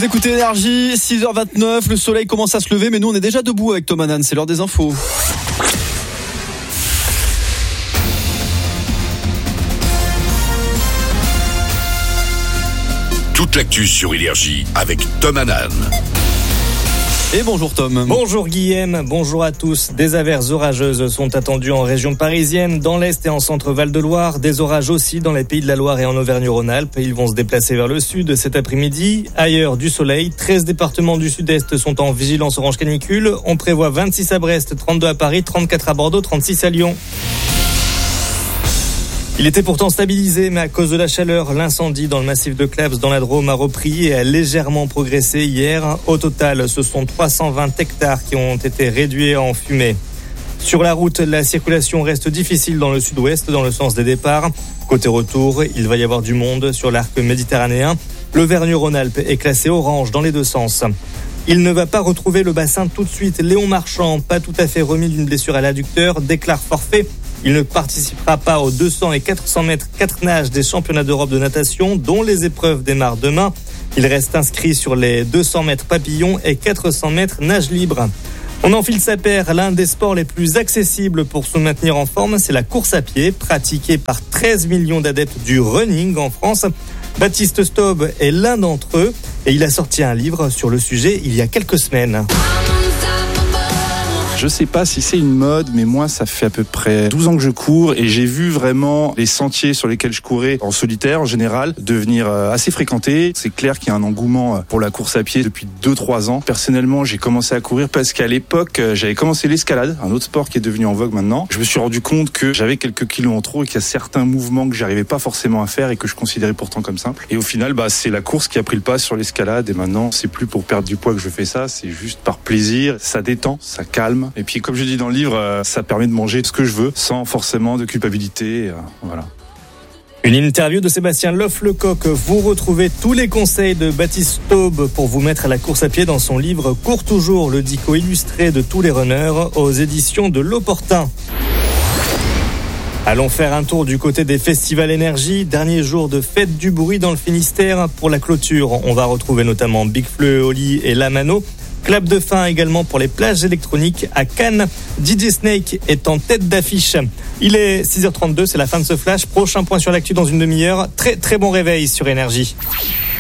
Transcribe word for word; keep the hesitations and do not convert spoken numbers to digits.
Vous écoutez Énergie, six heures vingt-neuf, le soleil commence à se lever, mais nous on est déjà debout avec Thomas Nan, c'est l'heure des infos. Toute l'actu sur Énergie avec Thomas Nan. Et bonjour Tom. Bonjour Guillaume, bonjour à tous. Des averses orageuses sont attendues en région parisienne, dans l'Est et en centre Val-de-Loire. Des orages aussi dans les pays de la Loire et en Auvergne-Rhône-Alpes. Ils vont se déplacer vers le sud cet après-midi. Ailleurs, du soleil. treize départements du sud-est sont en vigilance orange canicule. On prévoit vingt-six à Brest, trente-deux à Paris, trente-quatre à Bordeaux, trente-six à Lyon. Il était pourtant stabilisé, mais à cause de la chaleur, l'incendie dans le massif de Claves dans la Drôme a repris et a légèrement progressé hier. Au total, ce sont trois cent vingt hectares qui ont été réduits en fumée. Sur la route, la circulation reste difficile dans le sud-ouest, dans le sens des départs. Côté retour, il va y avoir du monde sur l'arc méditerranéen. L'Auvergne-Rhône-Alpes est classé orange dans les deux sens. Il ne va pas retrouver le bassin tout de suite. Léon Marchand, pas tout à fait remis d'une blessure à l'adducteur, déclare forfait. Il ne participera pas aux deux cents et quatre cents mètres quatre nages des championnats d'Europe de natation, dont les épreuves démarrent demain. Il reste inscrit sur les deux cents mètres papillon et quatre cents mètres nage libre. On enfile sa paire. L'un des sports les plus accessibles pour se maintenir en forme, c'est la course à pied, pratiquée par treize millions d'adeptes du running en France. Baptiste Staub est l'un d'entre eux et il a sorti un livre sur le sujet il y a quelques semaines. Je sais pas si c'est une mode, mais moi, ça fait à peu près douze ans que je cours et j'ai vu vraiment les sentiers sur lesquels je courais en solitaire, en général, devenir assez fréquentés. C'est clair qu'il y a un engouement pour la course à pied depuis deux trois ans. Personnellement, j'ai commencé à courir parce qu'à l'époque, j'avais commencé l'escalade, un autre sport qui est devenu en vogue maintenant. Je me suis rendu compte que j'avais quelques kilos en trop et qu'il y a certains mouvements que j'arrivais pas forcément à faire et que je considérais pourtant comme simples. Et au final, bah, c'est la course qui a pris le pas sur l'escalade et maintenant, c'est plus pour perdre du poids que je fais ça, c'est juste par plaisir. Ça détend, ça calme. Et puis, comme je dis dans le livre, ça permet de manger ce que je veux sans forcément de culpabilité. Voilà. Une interview de Sébastien Loff-Lecoq. Vous retrouvez tous les conseils de Baptiste Staub pour vous mettre à la course à pied dans son livre Cours toujours, le dico illustré de tous les runners aux éditions de L'Opportun. Allons faire un tour du côté des festivals énergie. Dernier jour de fête du bruit dans le Finistère. Pour la clôture, on va retrouver notamment Big Fleu, Oli et Lamano. Clap de fin également pour les plages électroniques à Cannes. D J Snake est en tête d'affiche. Il est six heures trente-deux, c'est la fin de ce flash. Prochain point sur l'actu dans une demi-heure. Très très bon réveil sur Énergie.